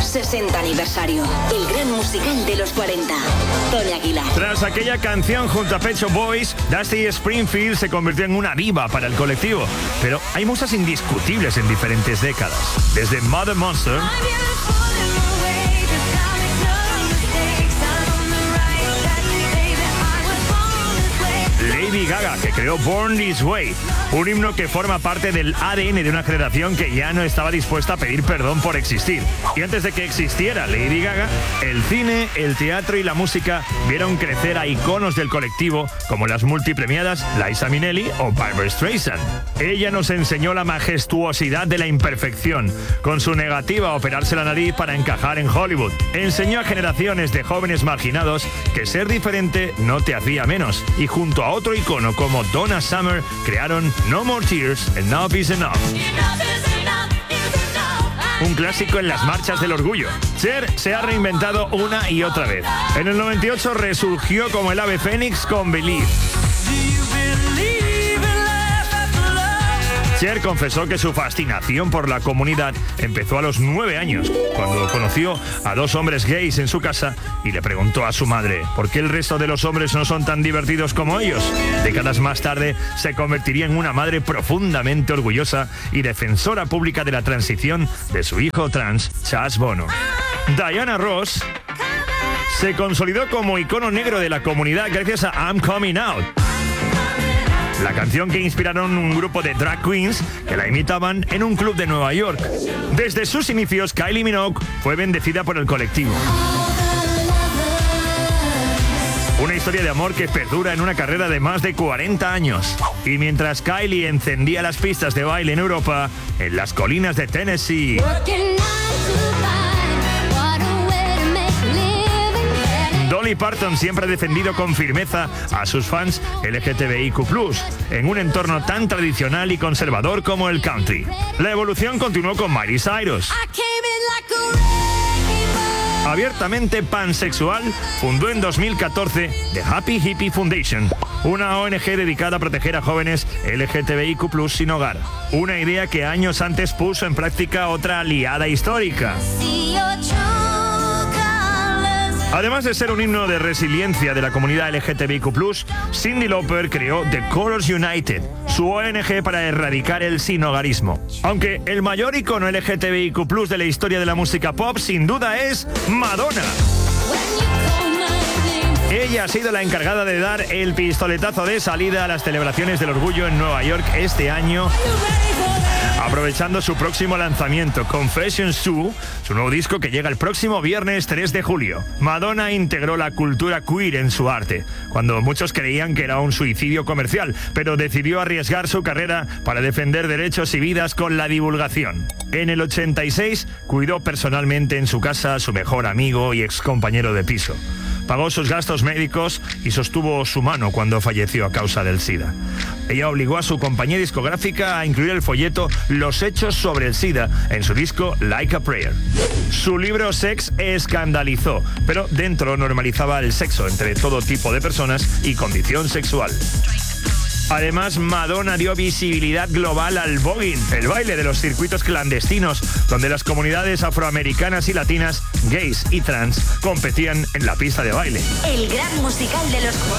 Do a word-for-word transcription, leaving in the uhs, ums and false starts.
sesenta aniversario. El gran musical de los cuarenta. Tony Aguilar. Tras aquella canción junto a Pet Shop Boys, Dusty Springfield se convirtió en una diva para el colectivo. Pero hay musas indiscutibles en diferentes décadas. Desde Mother Monster, Lady Gaga, que creó Born This Way, un himno que forma parte del A D N de una generación que ya no estaba dispuesta a pedir perdón por existir. Y antes de que existiera Lady Gaga, el cine, el teatro y la música vieron crecer a iconos del colectivo como las multipremiadas Liza Minnelli o Barbra Streisand. Ella nos enseñó la majestuosidad de la imperfección, con su negativa a operarse la nariz para encajar en Hollywood. Enseñó a generaciones de jóvenes marginados que ser diferente no te hacía menos, y junto a otro icono como Donna Summer crearon No More Tears, Enough is Enough. Un clásico en las marchas del orgullo. Cher se ha reinventado una y otra vez. En el noventa y ocho resurgió como el ave fénix con Believe. Cher confesó que su fascinación por la comunidad empezó a los nueve años, cuando conoció a dos hombres gays en su casa y le preguntó a su madre por qué el resto de los hombres no son tan divertidos como ellos. Décadas más tarde se convertiría en una madre profundamente orgullosa y defensora pública de la transición de su hijo trans, Chaz Bono. Diana Ross se consolidó como icono negro de la comunidad gracias a I'm Coming Out, la canción que inspiraron un grupo de drag queens que la imitaban en un club de Nueva York. Desde sus inicios, Kylie Minogue fue bendecida por el colectivo. Una historia de amor que perdura en una carrera de más de cuarenta años. Y mientras Kylie encendía las pistas de baile en Europa, en las colinas de Tennessee, Dolly Parton siempre ha defendido con firmeza a sus fans L G T B I Q plus, en un entorno tan tradicional y conservador como el country. La evolución continuó con Miley Cyrus. Abiertamente pansexual, fundó en dos mil catorce The Happy Hippie Foundation, una O N G dedicada a proteger a jóvenes L G T B I Q plus sin hogar. Una idea que años antes puso en práctica otra aliada histórica. Además de ser un himno de resiliencia de la comunidad L G T B I Q plus, Cyndi Lauper creó The Colors United, su O N G para erradicar el sinhogarismo. Aunque el mayor icono L G T B I Q plus de la historia de la música pop sin duda es Madonna. Ella ha sido la encargada de dar el pistoletazo de salida a las celebraciones del orgullo en Nueva York este año, aprovechando su próximo lanzamiento, Confessions dos, su nuevo disco que llega el próximo viernes tres de julio. Madonna integró la cultura queer en su arte, cuando muchos creían que era un suicidio comercial, pero decidió arriesgar su carrera para defender derechos y vidas con la divulgación. En el ochenta y seis cuidó personalmente en su casa a su mejor amigo y excompañero de piso. Pagó sus gastos médicos y sostuvo su mano cuando falleció a causa del SIDA. Ella obligó a su compañía discográfica a incluir el folleto Los hechos sobre el SIDA en su disco Like a Prayer. Su libro Sex escandalizó, pero dentro normalizaba el sexo entre todo tipo de personas y condición sexual. Además, Madonna dio visibilidad global al voguing, el baile de los circuitos clandestinos, donde las comunidades afroamericanas y latinas, gays y trans, competían en la pista de baile. El gran musical de los